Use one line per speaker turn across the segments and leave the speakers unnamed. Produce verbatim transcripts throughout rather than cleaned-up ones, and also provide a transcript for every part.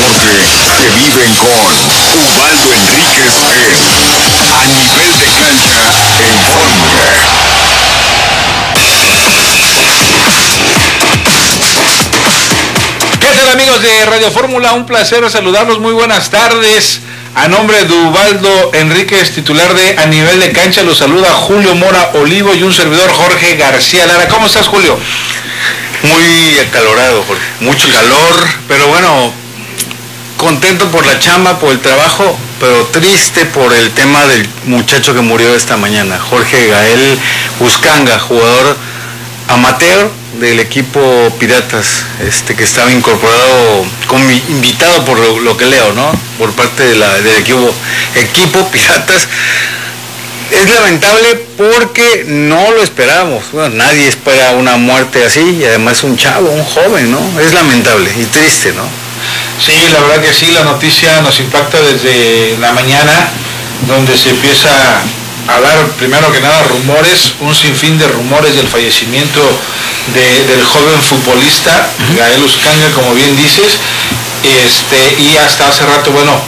que viven con Ubaldo Enríquez en A Nivel de Cancha en Fórmula.
¿Qué tal, amigos de Radio Fórmula? Un placer saludarlos, muy buenas tardes. A nombre de Ubaldo Enríquez, titular de A Nivel de Cancha, los saluda Julio Mora Olivo y un servidor Jorge García Lara. ¿Cómo estás, Julio?
Muy acalorado, Jorge. Mucho calor, pero bueno, contento por la chamba, por el trabajo, pero triste por el tema del muchacho que murió esta mañana, Jorge Gael Uscanga, jugador amateur del equipo Piratas, este que estaba incorporado como invitado por lo, lo que leo, ¿no? Por parte de la, del equipo, equipo Piratas. Es lamentable porque no lo esperábamos. Bueno, nadie espera una muerte así y además un chavo, un joven, ¿no? Es lamentable y triste, ¿no?
Sí, la verdad que sí, la noticia nos impacta desde la mañana, donde se empieza a dar, primero que nada, rumores, un sinfín de rumores del fallecimiento de, del joven futbolista, Gael Uscanga, como bien dices, este, y hasta hace rato, bueno,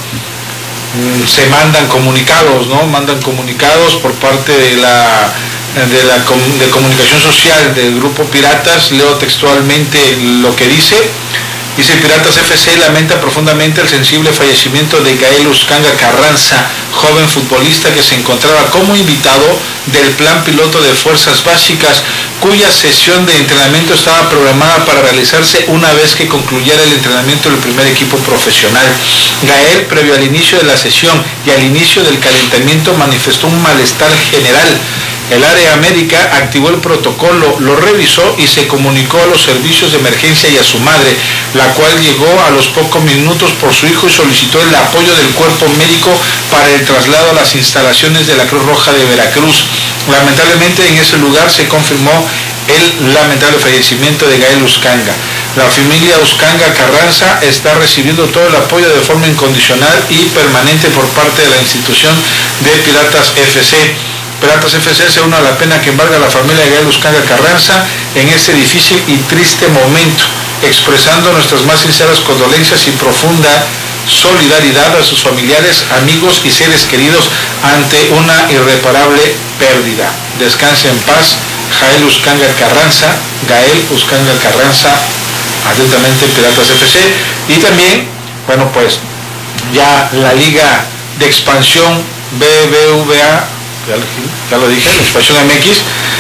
se mandan comunicados, ¿no? Mandan comunicados por parte de la, de la de comunicación social del grupo Piratas. Leo textualmente lo que dice. Dice: Piratas F C lamenta profundamente el sensible fallecimiento de Gael Uscanga Carranza, joven futbolista que se encontraba como invitado del plan piloto de Fuerzas Básicas, cuya sesión de entrenamiento estaba programada para realizarse una vez que concluyera el entrenamiento del primer equipo profesional. Gael, previo al inicio de la sesión y al inicio del calentamiento, manifestó un malestar general. El área médica activó el protocolo, lo revisó y se comunicó a los servicios de emergencia y a su madre, la cual llegó a los pocos minutos por su hijo y solicitó el apoyo del cuerpo médico para el traslado a las instalaciones de la Cruz Roja de Veracruz. Lamentablemente, en ese lugar se confirmó el lamentable fallecimiento de Gael Uscanga. La familia Uscanga Carranza está recibiendo todo el apoyo de forma incondicional y permanente por parte de la institución de Piratas F C. Piratas F C se une a la pena que embarga a la familia de Gael Uscanga Carranza en este difícil y triste momento, expresando nuestras más sinceras condolencias y profunda solidaridad a sus familiares, amigos y seres queridos ante una irreparable pérdida. Descanse en paz, Gael Uscanga Carranza, Gael Uscanga Carranza, atentamente Piratas F C. Y también, bueno, pues ya la Liga de Expansión B B V A, ya, ya lo dije, la Expansión M X,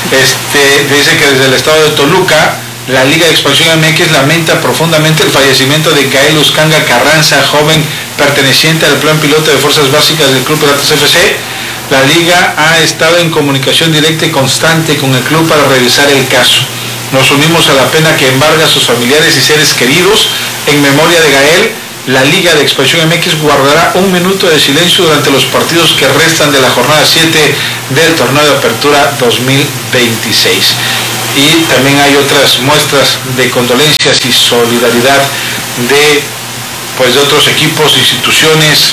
este, dice que desde el estado de Toluca, la Liga de Expansión M X lamenta profundamente el fallecimiento de Gael Uscanga Carranza, joven perteneciente al plan piloto de Fuerzas Básicas del Club Piratas F C. La Liga ha estado en comunicación directa y constante con el club para revisar el caso. Nos unimos a la pena que embarga a sus familiares y seres queridos. En memoria de Gael, la Liga de Expansión M X guardará un minuto de silencio durante los partidos que restan de la jornada siete del torneo de apertura dos mil veintiséis. Y también hay otras muestras de condolencias y solidaridad de, pues, de otros equipos, instituciones,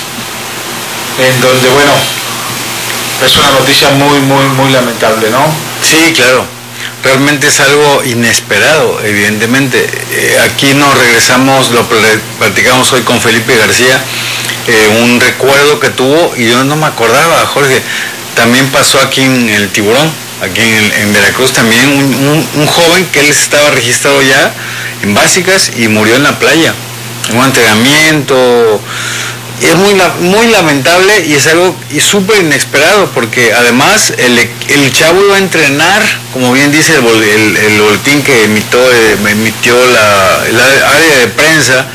en donde, bueno, es una noticia muy, muy, muy lamentable, ¿no?
Sí, claro. Realmente es algo inesperado, evidentemente. Eh, aquí nos regresamos, lo platicamos hoy con Felipe García, eh, un recuerdo que tuvo, y yo no me acordaba, Jorge, también pasó aquí en el Tiburón, aquí en, en Veracruz también, un, un, un joven que él estaba registrado ya en básicas y murió en la playa, en un entrenamiento. Es muy, muy lamentable y es algo súper inesperado, porque además el, el chavo iba a entrenar, como bien dice el, el, el boletín que emitió, eh, emitió la, el área de prensa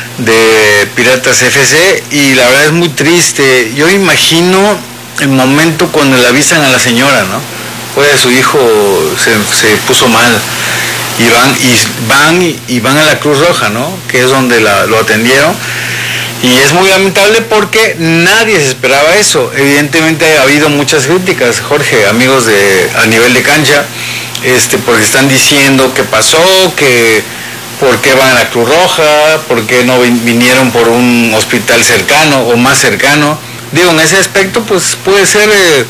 de Piratas F C, y la verdad es muy triste. Yo imagino el momento cuando le avisan a la señora, ¿no? Pues su hijo se, se puso mal, y van y van y, y van a la Cruz Roja, ¿no? Que es donde la, lo atendieron. Y es muy lamentable porque nadie se esperaba eso. Evidentemente ha habido muchas críticas, Jorge, amigos de A Nivel de Cancha, este, porque están diciendo qué pasó, que por qué van a la Cruz Roja, por qué no vinieron por un hospital cercano o más cercano. Digo, en ese aspecto, pues puede ser, eh,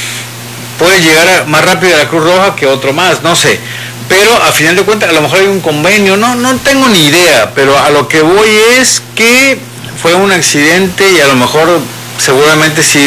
puede llegar a, más rápido a la Cruz Roja que otro más, no sé. Pero a final de cuentas, a lo mejor hay un convenio, no, no tengo ni idea, pero a lo que voy es que fue un accidente y a lo mejor seguramente si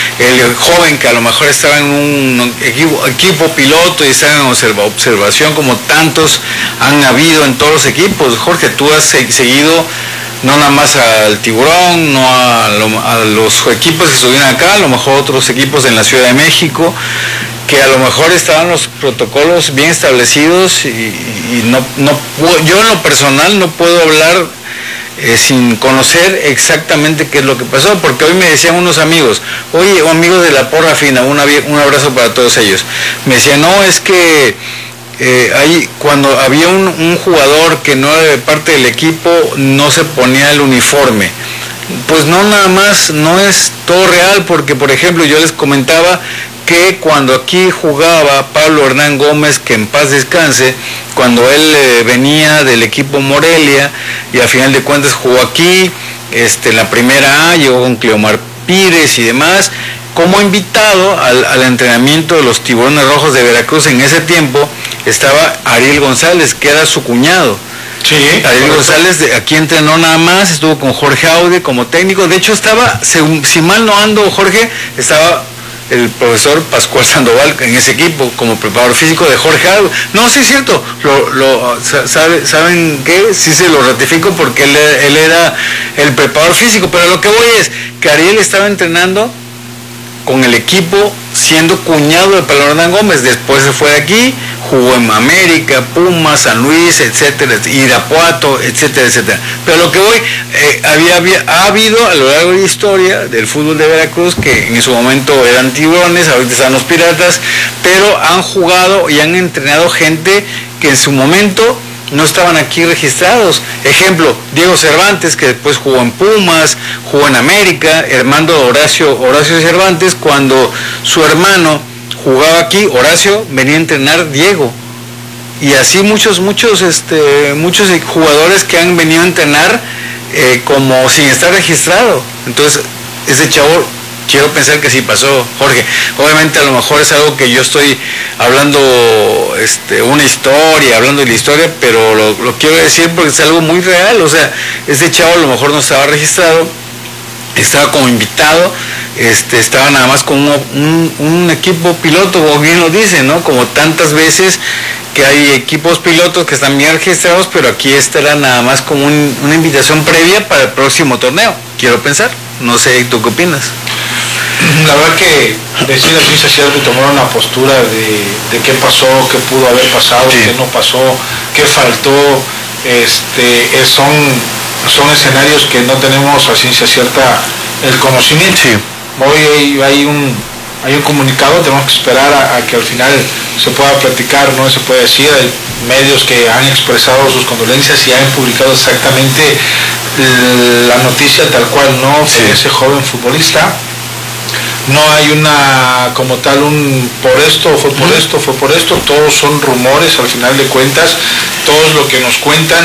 el joven que a lo mejor estaba en un equipo, equipo piloto y estaba en observa, observación como tantos han habido en todos los equipos. Jorge, tú has seguido no nada más al Tiburón, no a, lo, a los equipos que estuvieron acá, a lo mejor otros equipos en la Ciudad de México, que a lo mejor estaban los protocolos bien establecidos y, y no, no, yo en lo personal no puedo hablar Eh, sin conocer exactamente qué es lo que pasó, porque hoy me decían unos amigos, oye, amigos de la porra fina, un, un abrazo para todos ellos, me decían, no, es que eh, ahí cuando había un, un jugador que no era de parte del equipo, no se ponía el uniforme. Pues no, nada más, no es todo real, porque por ejemplo yo les comentaba que cuando aquí jugaba Pablo Hernán Gómez, que en paz descanse, cuando él eh, venía del equipo Morelia y a final de cuentas jugó aquí, este, en la primera A, llegó con Cleomar Pires y demás, como invitado al, al entrenamiento de los Tiburones Rojos de Veracruz en ese tiempo, estaba Ariel González, que era su cuñado.
Sí,
Ariel González de, aquí entrenó nada más, estuvo con Jorge Aude como técnico, de hecho estaba, según, si mal no ando Jorge, estaba el profesor Pascual Sandoval en ese equipo como preparador físico de Jorge Aude. No, sí es cierto, lo, lo, sabe, ¿saben qué? Sí se lo ratifico porque él, él era el preparador físico, pero lo que voy es que Ariel estaba entrenando con el equipo siendo cuñado de Pablo Hernán Gómez, después se fue de aquí, jugó en América, Pumas, San Luis, etcétera, Irapuato, etcétera, etcétera. Pero lo que voy, eh, había, había, ha habido a lo largo de la historia del fútbol de Veracruz, que en su momento eran Tiburones, ahorita están los Piratas, pero han jugado y han entrenado gente que en su momento no estaban aquí registrados. Ejemplo, Diego Cervantes, que después jugó en Pumas, jugó en América, Armando Horacio, Horacio Cervantes, cuando su hermano jugaba aquí, Horacio venía a entrenar Diego. Y así muchos, muchos, este, muchos jugadores que han venido a entrenar eh, como sin estar registrado. Entonces, ese chavo, quiero pensar que sí pasó, Jorge. Obviamente a lo mejor es algo que yo estoy hablando, este, una historia, hablando de la historia, pero lo, lo quiero decir porque es algo muy real. O sea, ese chavo a lo mejor no estaba registrado, estaba como invitado, este, estaba nada más con un, un, un equipo piloto, como bien lo dice, ¿no? Como tantas veces que hay equipos pilotos que están bien registrados, pero aquí esta era nada más como un, una invitación previa para el próximo torneo, quiero pensar. No sé, ¿tú qué opinas?
La verdad que decir así se cierto y tomar una postura de, de qué pasó, qué pudo haber pasado, sí, qué no pasó, qué faltó, este, son, son escenarios que no tenemos a ciencia cierta el conocimiento.
Sí.
Hoy hay, hay un hay un comunicado, tenemos que esperar a, a que al final se pueda platicar, no se puede decir, hay medios que han expresado sus condolencias y han publicado exactamente la noticia tal cual, ¿no? Sí. Ese joven futbolista. No hay una, como tal, un por esto, fue por esto, fue por esto, todos son rumores al final de cuentas, todo lo que nos cuentan